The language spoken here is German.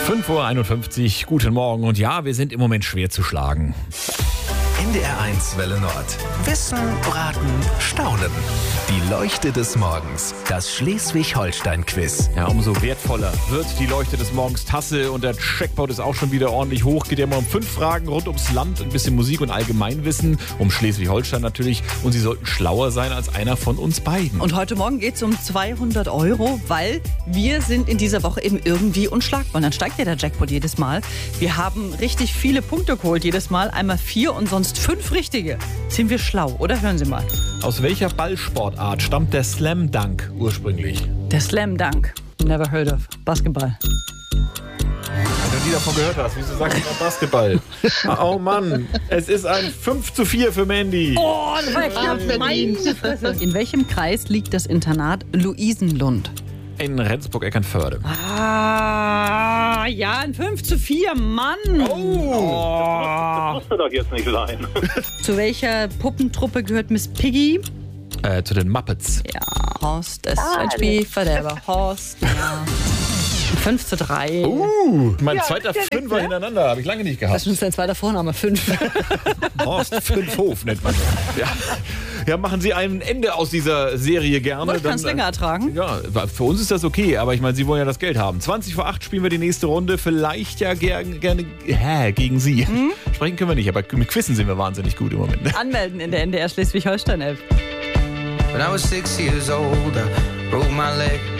5:51 Uhr, guten Morgen. Und ja, wir sind im Moment schwer zu schlagen. NDR1 Welle Nord. Wissen, Raten, Staunen. Die Leuchte des Morgens. Das Schleswig-Holstein-Quiz. Ja, umso wertvoller wird die Leuchte des Morgens Tasse und der Jackpot ist auch schon wieder ordentlich hoch. Geht ja mal um 5 Fragen rund ums Land, ein bisschen Musik und Allgemeinwissen, um Schleswig-Holstein natürlich. Und Sie sollten schlauer sein als einer von uns beiden. Und heute Morgen geht es um 200 €, weil wir sind in dieser Woche eben irgendwie unschlagbar. Und dann steigt ja der Jackpot jedes Mal. Wir haben richtig viele Punkte geholt jedes Mal. Einmal 4 und sonst 5 richtige. Sind wir schlau, oder? Hören Sie mal. Aus welcher Ballsportart stammt der Slam Dunk ursprünglich? Der Slam Dunk. Never heard of. Basketball. Wenn du nie davon gehört hast, wieso sagst du immer Basketball? Oh Mann, es ist ein 5:4 für Mandy. Oh, das war knapp. Meine Fresse. In welchem Kreis liegt das Internat Luisenlund? In Rendsburg-Eckernförde. Ah, ja, ein 5:4, Mann. Das musste doch jetzt nicht sein. Zu welcher Puppentruppe gehört Miss Piggy? Zu den Muppets. Ja, Horst, SHB, Verderber, Horst, ja. 5:3. Mein zweiter Fünfer hintereinander, habe ich lange nicht gehabt. Das ist dein zweiter Vorname, 5. Horst Fünfhof nennt man das. Ja, machen Sie ein Ende aus dieser Serie gerne. Ich kann es länger ertragen. Ja, für uns ist das okay, aber ich meine, Sie wollen ja das Geld haben. 20:08 spielen wir die nächste Runde, vielleicht ja gerne gegen Sie. Sprechen können wir nicht, aber mit Quizzen sind wir wahnsinnig gut im Moment. Anmelden in der NDR Schleswig-Holstein-App. When I was 6 years old, I broke my leg.